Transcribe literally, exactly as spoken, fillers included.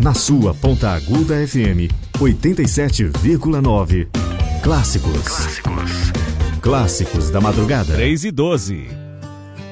Na sua Ponta Aguda F M oitenta e sete vírgula nove. Clássicos. Clássicos. Clássicos da madrugada. três e doze.